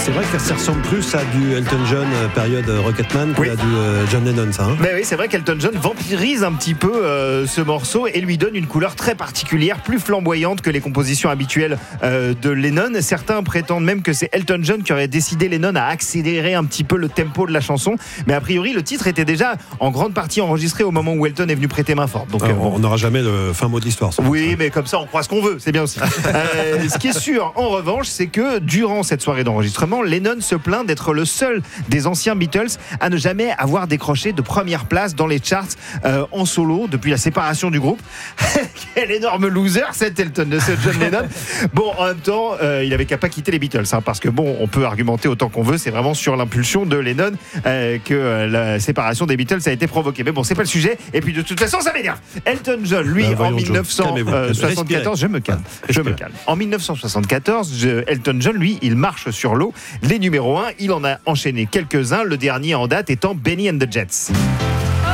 C'est vrai que ça ressemble plus à du Elton John période Rocketman qu'à du John Lennon, ça. Mais oui, c'est vrai qu'Elton John vampirise un petit peu ce morceau et lui donne une couleur très particulière, plus flamboyante que les compositions habituelles de Lennon. Certains prétendent même que c'est Elton John qui aurait décidé Lennon à accélérer un petit peu le tempo de la chanson. Mais a priori, le titre était déjà en grande partie enregistré au moment où Elton est venu prêter main forte. Donc, on n'aura jamais le fin mot de l'histoire. Oui, mais comme ça, on croit ce qu'on veut. C'est bien aussi. Ce qui est sûr, en revanche, c'est que durant cette soirée d'enregistrement, Lennon se plaint d'être le seul des anciens Beatles à ne jamais avoir décroché de première place dans les charts en solo depuis la séparation du groupe. Quel énorme loser cet Elton, ce John Lennon. Bon, en même temps, il avait qu'à pas quitter les Beatles, parce que bon, on peut argumenter autant qu'on veut, c'est vraiment sur l'impulsion de Lennon que la séparation des Beatles a été provoquée. Mais bon, c'est pas le sujet. Et puis de toute façon, ça m'énerve. Elton John, lui, en 1974, je me calme. En 1974, Elton John, lui, il marche sur l'eau. Les numéros 1, il en a enchaîné quelques-uns. Le dernier en date étant Benny and the Jets.